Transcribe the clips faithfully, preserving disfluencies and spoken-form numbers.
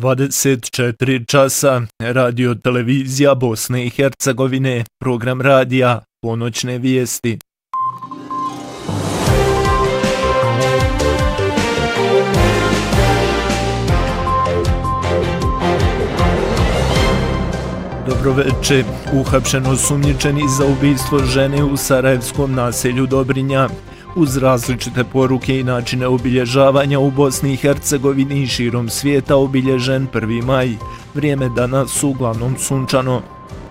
dvadeset četiri časa, radio televizija Bosne i Hercegovine, program radija, ponoćne vijesti. Dobroveče, uhapšen osumnjičeni za ubistvo žene u sarajevskom naselju Dobrinja. Uz različite poruke i načine obilježavanja u Bosni i Hercegovini i širom svijeta obilježen prvi maj. Vrijeme danas uglavnom sunčano.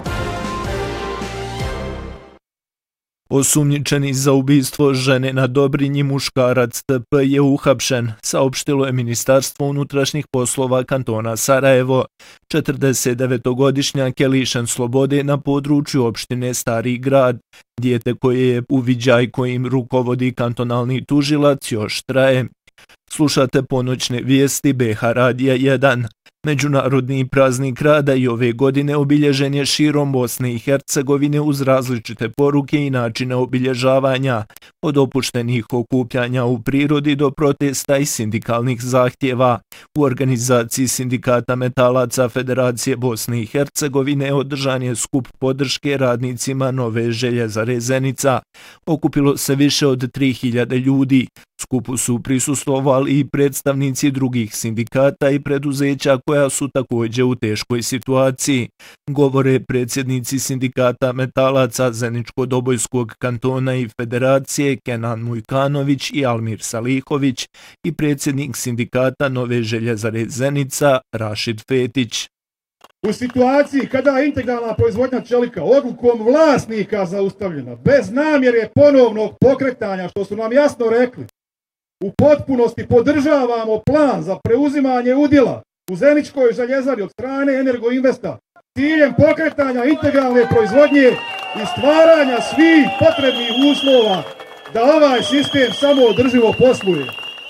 Osumnjičeni za ubistvo žene na Dobrinji muškarac T P je uhapšen, saopštilo je Ministarstvo unutrašnjih poslova kantona Sarajevo. četrdesetdevetogodišnjak je lišen slobode na području opštine Stari Grad. Dijete koje je uviđaj kojim rukovodi kantonalni tužilac još traje. Slušate ponoćne vijesti B H Radija jedan. Međunarodni praznik rada i ove godine obilježen je širom Bosne i Hercegovine uz različite poruke i načine obilježavanja, od opuštenih okupljanja u prirodi do protesta i sindikalnih zahtjeva. U organizaciji Sindikata metalaca Federacije Bosne i Hercegovine održan je skup podrške radnicima Nove željezare Zenica. Okupilo se više od tri hiljade ljudi. Skupu su prisustvovali i predstavnici drugih sindikata i preduzeća koja su također u teškoj situaciji, govore predsjednici Sindikata metalaca Zeničko-Dobojskog kantona i Federacije Kenan Mujkanović i Almir Salihović i predsjednik Sindikata Nove željezare Zenica Rašid Fetić. U situaciji kada je integralna proizvodnja čelika odlukom vlasnika zaustavljena, bez namjere ponovnog pokretanja, što su nam jasno rekli, u potpunosti podržavamo plan za preuzimanje udjela u Zeničkoj željezari od strane Energoinvesta ciljem pokretanja integralne proizvodnje i stvaranja svih potrebnih uslova da ovaj sistem samoodrživo posluje.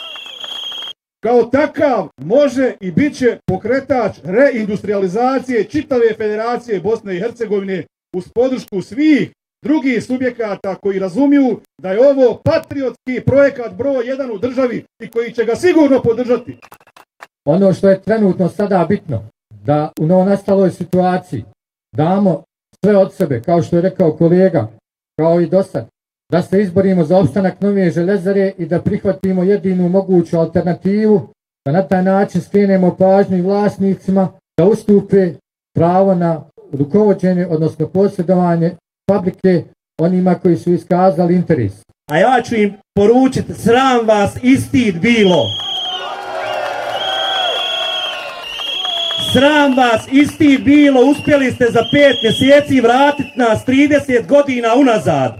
Kao takav može i bit će pokretač reindustrializacije čitave Federacije Bosne i Hercegovine uz podršku svih drugih subjekata koji razumiju da je ovo patriotski projekat broj jedan u državi i koji će ga sigurno podržati. Ono što je trenutno sada bitno, da u novonastaloj situaciji damo sve od sebe, kao što je rekao kolega, kao i do sad, da se izborimo za opstanak Nove željezare i da prihvatimo jedinu moguću alternativu, da na taj način skrenemo pažnju i vlasnicima da ustupe pravo na rukovođenje, odnosno posjedovanje fabrike onima koji su iskazali interes. A ja ću im poručiti, sram vas i stid bilo. Sram vas i stid bilo, uspjeli ste za pet mjeseci vratiti nas trideset godina unazad.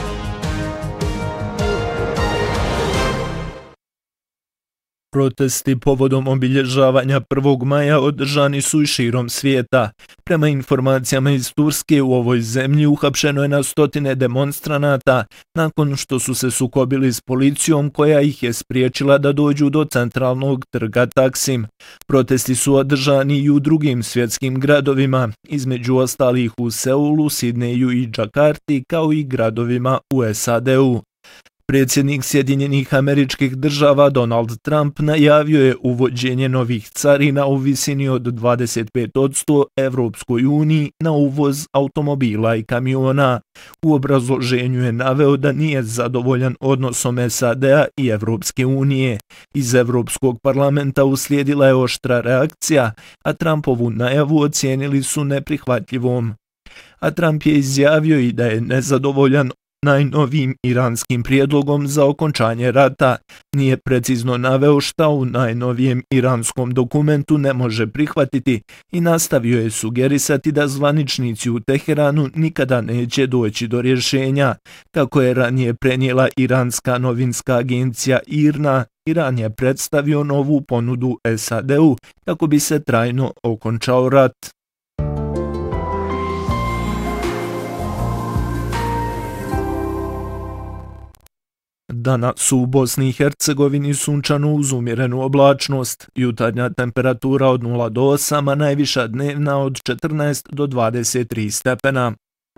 Protesti povodom obilježavanja prvog maja održani su i širom svijeta. Prema informacijama iz Turske, u ovoj zemlji uhapšeno je na stotine demonstranata nakon što su se sukobili s policijom koja ih je spriječila da dođu do centralnog trga Taksim. Protesti su održani i u drugim svjetskim gradovima, između ostalih u Seulu, Sidneju i Džakarti, kao i gradovima u S A D-u. Predsjednik Sjedinjenih Američkih Država Donald Trump najavio je uvođenje novih carina u visini od dvadeset pet posto Evropskoj uniji na uvoz automobila i kamiona. U obrazloženju je naveo da nije zadovoljan odnosom S A D-a i Evropske unije. Iz Evropskog parlamenta uslijedila je oštra reakcija, a Trumpovu najavu ocijenili su neprihvatljivom. A Trump je izjavio i da je nezadovoljan najnovijim iranskim prijedlogom za okončanje rata. Nije precizno naveo šta u najnovijem iranskom dokumentu ne može prihvatiti i nastavio je sugerisati da zvaničnici u Teheranu nikada neće doći do rješenja. Kako je ranije prenijela iranska novinska agencija I R N A, Iran je predstavio novu ponudu S A D-u kako bi se trajno okončao rat. Danas u Bosni i Hercegovini sunčano uz umjerenu oblačnost, jutarnja temperatura od nula do osam, a najviša dnevna od četrnaest do dvadeset tri stepena.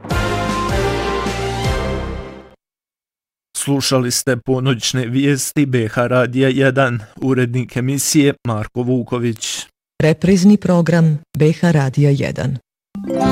Slušali ste ponoćne vijesti B H Radija jedan, urednik emisije Marko Vuković. Reprizni program B H Radija jedan.